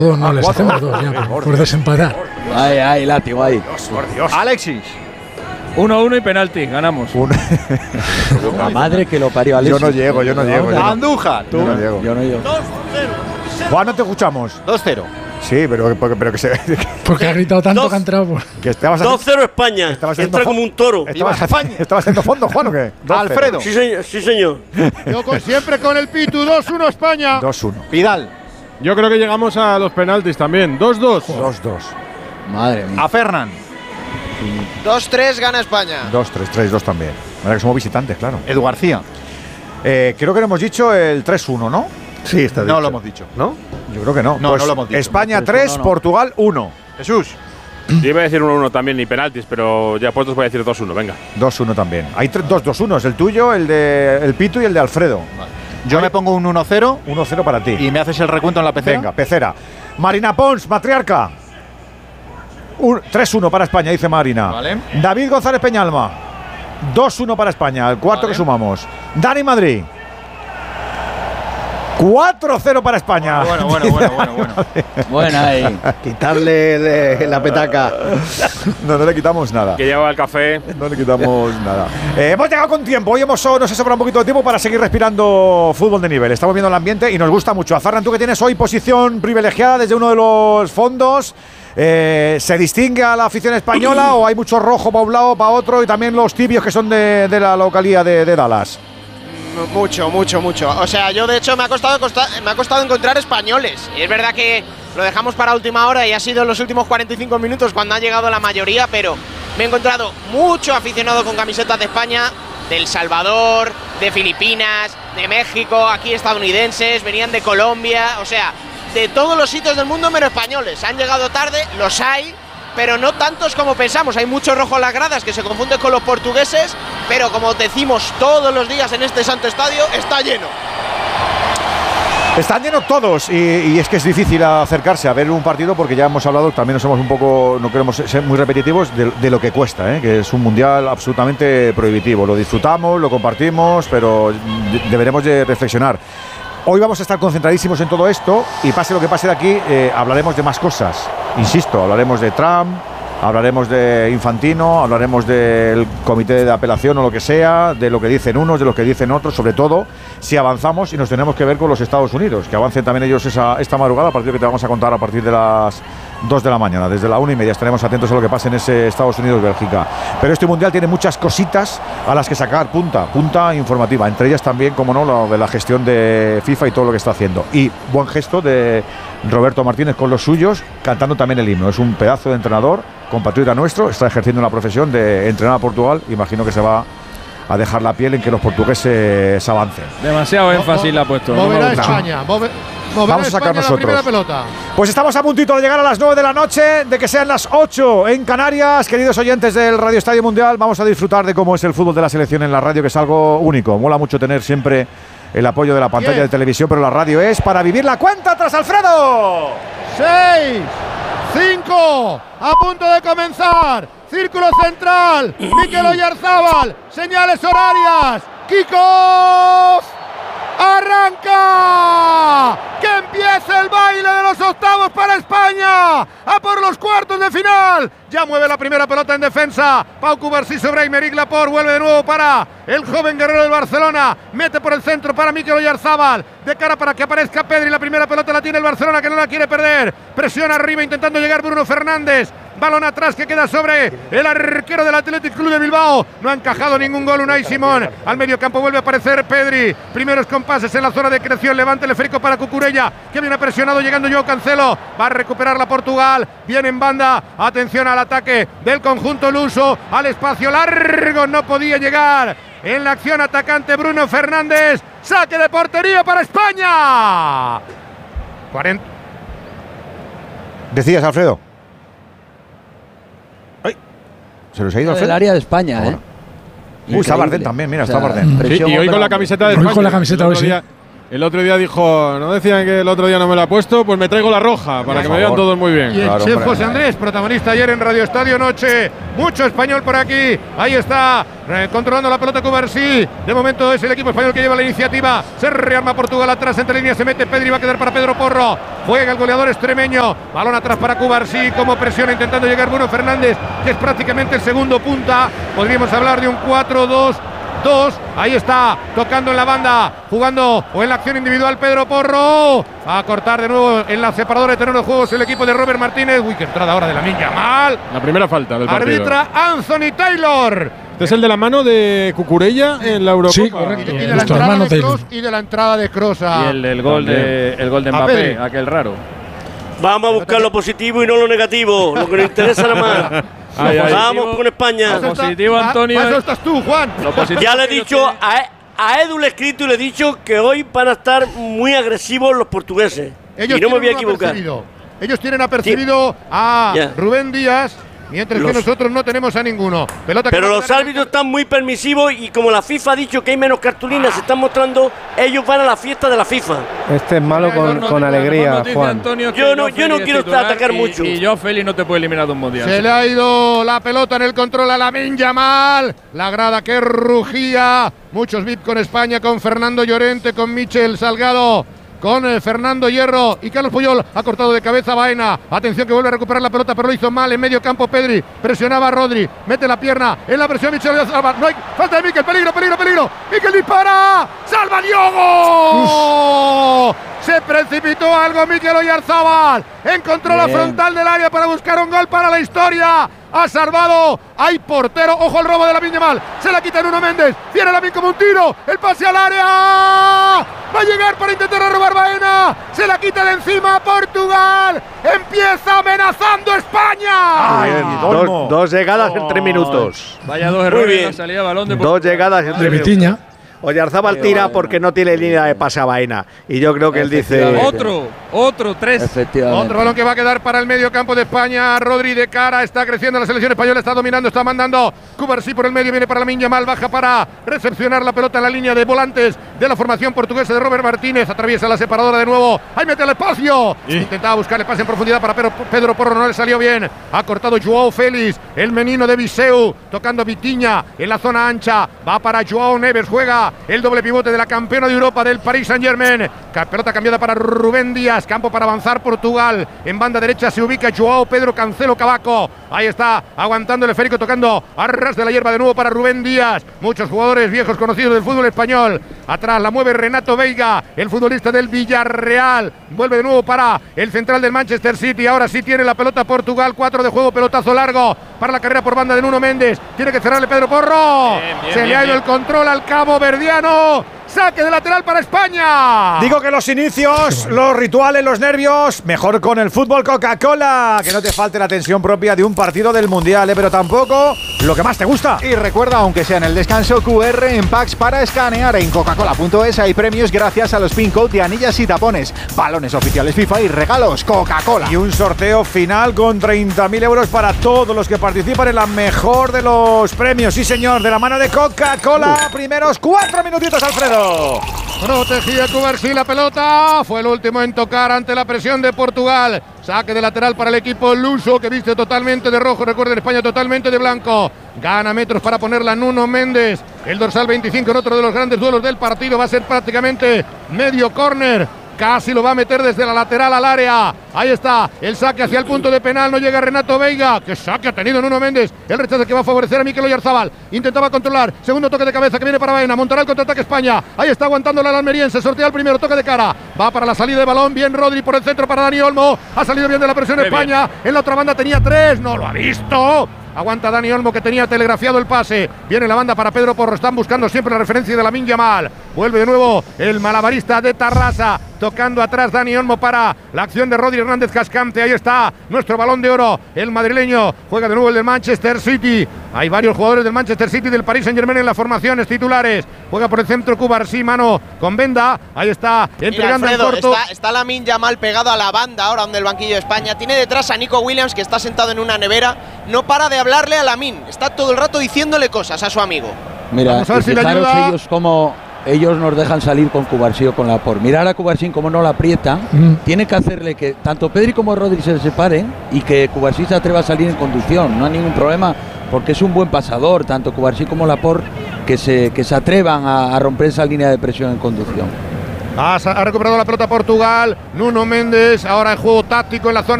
No, les hacemos 2 ya, por desempatar. Ay, látigo ahí. Por Dios. Alexis. 1-1 y penalti, ganamos. La madre que lo parió, Alexis. Yo no llego. Andújar. Yo no llego. Yo no llego. Juan, no te escuchamos. 2-0. Sí, pero que se. Porque ha gritado tanto que ha entrado. Que estabas 2-0 España. Entra como un toro. ¿Estabas haciendo fondo, Juan, o qué? Alfredo. Sí, señor. Yo siempre con el Pitu. 2-1 España. 2-1. Vidal. Yo creo que llegamos a los penaltis también. 2-2. 2-2. Madre mía. A Fernan. 2-3 gana España. 2-3, 3-2 también. Ahora que somos visitantes, claro. Edu García. Creo que no hemos dicho el 3-1, ¿no? Sí, está dicho. No lo hemos dicho. ¿No? Yo creo que no. No, Pues no lo hemos dicho. España 3, Portugal 1. Jesús. Yo iba a decir 1-1 también, ni penaltis, pero ya puestos voy a decir 2-1, venga. 2-1 también. Hay 2-2-1, es el tuyo, el de el Pitu y el de Alfredo. Yo me pongo un 1-0. 1-0 para ti. Y me haces el recuento en la pecera. Venga, pecera. Marina Pons, matriarca. 3-1 para España, dice Marina. Vale. David González Peñalma. 2-1 para España, el cuarto que sumamos. Dani Madrid. 4-0 para España. Bueno. Buena ahí. Quitarle la petaca. No le quitamos nada. Que lleva el café. No le quitamos nada. Hemos llegado con tiempo. Hoy nos ha sobrado un poquito de tiempo para seguir respirando fútbol de nivel. Estamos viendo el ambiente y nos gusta mucho. Ferran, tú que tienes hoy posición privilegiada desde uno de los fondos. ¿Se distingue a la afición española o hay mucho rojo para un lado, para otro y también los tibios que son de la localía de Dallas? Mucho. O sea, yo de hecho me ha costado encontrar españoles. Y es verdad que lo dejamos para última hora y ha sido en los últimos 45 minutos cuando ha llegado la mayoría, pero me he encontrado mucho aficionado con camisetas de España, de El Salvador, de Filipinas, de México, aquí estadounidenses, venían de Colombia, o sea, de todos los sitios del mundo menos españoles. Han llegado tarde, los hay, pero no tantos como pensamos. Hay mucho rojo en las gradas que se confunde con los portugueses, pero como decimos todos los días en este santo estadio, está lleno. Están llenos todos y es que es difícil acercarse a ver un partido porque ya hemos hablado, también nos hemos un poco, no queremos ser muy repetitivos, de lo que cuesta, que es un mundial absolutamente prohibitivo. Lo disfrutamos, lo compartimos, pero deberemos de reflexionar. Hoy vamos a estar concentradísimos en todo esto y pase lo que pase de aquí, hablaremos de más cosas. Insisto, hablaremos de Trump, hablaremos de Infantino, hablaremos del comité de apelación o lo que sea, de lo que dicen unos, de lo que dicen otros, sobre todo si avanzamos y nos tenemos que ver con los Estados Unidos, que avancen también ellos esta madrugada, partido que te vamos a contar a partir de las 2 de la mañana, desde la 1:30 estaremos atentos a lo que pase en ese Estados Unidos-Bélgica. Pero este Mundial tiene muchas cositas a las que sacar punta informativa, entre ellas también, como no, lo de la gestión de FIFA y todo lo que está haciendo. Y buen gesto de Roberto Martínez con los suyos, cantando también el himno. Es un pedazo de entrenador, compatriota nuestro, está ejerciendo la profesión de entrenar a Portugal. Imagino que se va a dejar la piel en que los portugueses avancen. Demasiado énfasis le ha puesto. Moverá España. Vamos a sacar nosotros. La primera pelota. Pues estamos a puntito de llegar a las 9 de la noche, de que sean las 8 en Canarias. Queridos oyentes del Radio Estadio Mundial, vamos a disfrutar de cómo es el fútbol de la selección en la radio, que es algo único. Mola mucho tener siempre el apoyo de la pantalla de televisión, pero la radio es para vivir la cuenta tras Alfredo. 6, 5, a punto de comenzar. Círculo central, Mikel Oyarzábal, señales horarias, kickoff. ¡Arranca! ¡Que empiece el baile de los octavos para España! ¡A por los cuartos de final! Ya mueve la primera pelota en defensa. Pau Cubarsí sobre Aymeric Laporte. Vuelve de nuevo para el joven guerrero del Barcelona. Mete por el centro para Mikel Oyarzábal. De cara para que aparezca Pedri. La primera pelota la tiene el Barcelona, que no la quiere perder. Presiona arriba intentando llegar Bruno Fernández. Balón atrás que queda sobre el arquero del Athletic Club de Bilbao. No ha encajado ningún gol Unai Simón. Al medio campo vuelve a aparecer Pedri. Primeros compases en la zona de creación. Levanta el esférico para Cucurella, que viene presionado llegando Joao Cancelo. Va a recuperar la Portugal. Viene en banda. Atención al ataque del conjunto luso. Al espacio largo. No podía llegar. En la acción atacante Bruno Fernández. Saque de portería para España. 40. Decías, Alfredo. Se los ha ido del área de España, está Bardén también, mira, está Bardén. Sí, y hoy con la camiseta de España. Hoy con la camiseta, hoy sí. El otro día dijo, ¿no decían que el otro día no me la ha puesto? Pues me traigo la roja para que me vean todos muy bien. Y el chef José Andrés, protagonista ayer en Radio Estadio Noche. Mucho español por aquí. Ahí está, controlando la pelota Cubarsí. De momento es el equipo español que lleva la iniciativa. Se rearma Portugal atrás, entre líneas se mete Pedri, va a quedar para Pedro Porro. Juega el goleador extremeño. Balón atrás para Cubarsí, como presiona intentando llegar Bruno Fernández, que es prácticamente el segundo punta. Podríamos hablar de un 4-2-2. Ahí está, tocando en la banda, jugando o en la acción individual Pedro Porro. A cortar de nuevo en la separadora de terreno de juegos el equipo de Robert Martínez. Uy, qué entrada ahora de Lamine Yamal. La primera falta del partido. Arbitra Anthony Taylor. Este es el de la mano de Cucurella en la Eurocopa. Sí, correcto. Y de la entrada de Kroos y de la entrada de Kroos. Y el gol de Mbappé, aquel raro. Vamos a buscar lo positivo y no lo negativo, lo que nos interesa nada más. Vamos con España. Lo positivo, Antonio. Para eso estás tú, Juan. Ya le he dicho a Edu, le he escrito y le he dicho que hoy van a estar muy agresivos los portugueses. Ellos y no me voy a equivocar. Ellos tienen apercibido a Rubén Díaz, mientras que nosotros no tenemos a ninguno. Pero los árbitros están muy permisivos y como la FIFA ha dicho que hay menos cartulinas, se están mostrando, ellos van a la fiesta de la FIFA. Este es malo con alegría, Juan. Yo no quiero atacar mucho. Y yo, Félix, no te puedo eliminar de un mundial. Se le ha ido la pelota en el control a Lamine Yamal. La grada que rugía. Muchos VIP con España, con Fernando Llorente, con Michel Salgado, con Fernando Hierro y Carlos Puyol. Ha cortado de cabeza Baena. Atención que vuelve a recuperar la pelota, pero lo hizo mal en medio campo Pedri. Presionaba a Rodri. Mete la pierna en la presión Michel. No hay falta de Mikel. Peligro. Mikel dispara. ¡Salva Diogo! Se precipitó algo Mikel Oyarzabal. Encontró la frontal del área para buscar un gol para la historia. Ha salvado. Hay portero. Ojo al robo de Lamine Yamal. Se la quita Nuno Méndez. Viene Lamine como un tiro. El pase al área. Va a llegar para intentar robar Baena. Se la quita de encima Portugal. Empieza amenazando España. Dos llegadas en 3 minutos. Vaya dos errores en la salida de balón de Portugal. 2 llegadas en 3 minutos. Oyarzabal tira porque no tiene línea de pase a Baena. Y yo creo que él dice… Otro, 3. Otro balón que va a quedar para el medio campo de España. Rodri de cara, está creciendo la selección española, está dominando, está mandando. Cubarsí por el medio, viene para Lamine Yamal, baja para recepcionar la pelota en la línea de volantes de la formación portuguesa de Robert Martínez. Atraviesa la separadora de nuevo. Ahí mete el espacio. Intentaba buscar el pase en profundidad para Pedro Porro, no le salió bien. Ha cortado Joao Félix, el menino de Viseu, tocando Vitinha en la zona ancha. Va para Joao Neves, juega el doble pivote de la campeona de Europa del Paris Saint-Germain. Pelota cambiada para Rubén Díaz. Campo para avanzar Portugal. En banda derecha se ubica Joao Pedro Cancelo Cavaco. Ahí está, aguantando el esférico, tocando a ras de la hierba de nuevo para Rubén Díaz. Muchos jugadores viejos conocidos del fútbol español. Atrás la mueve Renato Veiga, el futbolista del Villarreal. Vuelve de nuevo para el central del Manchester City. Ahora sí tiene la pelota Portugal. 4 de juego, pelotazo largo para la carrera por banda de Nuno Méndez. Tiene que cerrarle Pedro Porro. Se le ha ido el control al cabo verdiano. Saque de lateral para España. Digo que los inicios, los rituales, los nervios, mejor con el fútbol Coca-Cola. Que no te falte la tensión propia de un partido del Mundial, pero tampoco lo que más te gusta. Y recuerda, aunque sea en el descanso, QR en packs para escanear. En Coca-Cola.es hay premios gracias a los pin code de anillas y tapones, balones oficiales FIFA y regalos Coca-Cola. Y un sorteo final con 30.000 euros para todos los que participan en la mejor de los premios. Sí, señor, de la mano de Coca-Cola. Primeros 4 minutitos, Alfredo. Protegía Cubarsí la pelota. Fue el último en tocar ante la presión de Portugal. Saque de lateral para el equipo luso, que viste totalmente de rojo. Recuerden, España totalmente de blanco. Gana metros para ponerla Nuno Méndez. El dorsal 25 en otro de los grandes duelos del partido. Va a ser prácticamente medio córner. Casi lo va a meter desde la lateral al área. Ahí está, el saque hacia el punto de penal. No llega Renato Veiga. ¡Qué saque ha tenido Nuno Méndez! El rechazo que va a favorecer a Mikel Oyarzabal. Intentaba controlar. Segundo toque de cabeza que viene para Baena. Montará el contraataque España. Ahí está aguantándola el almeriense. Sortea el primero toque de cara. Va para la salida de balón. Bien Rodri por el centro para Dani Olmo. Ha salido bien de la presión España. En la otra banda tenía 3. No lo ha visto. Aguanta Dani Olmo, que tenía telegrafiado el pase. Viene la banda para Pedro Porro. Están buscando siempre la referencia de Lamine Yamal. Vuelve de nuevo el malabarista de Tarrasa. Tocando atrás Dani Olmo para la acción de Rodri Hernández Cascante. Ahí está nuestro balón de oro. El madrileño juega de nuevo el del Manchester City. Hay varios jugadores del Manchester City y del Paris Saint-Germain en las formaciones titulares. Juega por el centro Cubarsí, mano con Benda. Ahí está, entregando en corto. Está Lamine Yamal pegado a la banda ahora donde el banquillo de España. Tiene detrás a Nico Williams, que está sentado en una nevera. No para de hablarle a Lamine. Está todo el rato diciéndole cosas a su amigo. Mira, vamos a ver si le ayuda. Ellos cómo ellos nos dejan salir con Cubarsí o con Laporte. Mirar a Cubarsí como no la aprieta, tiene que hacerle que tanto Pedri como Rodri se separen y que Cubarsí se atreva a salir en conducción. No hay ningún problema porque es un buen pasador, tanto Cubarsí como Laporte, que se atrevan a romper esa línea de presión en conducción. Ha recuperado la pelota Portugal. Nuno Méndez, ahora el juego táctico en la zona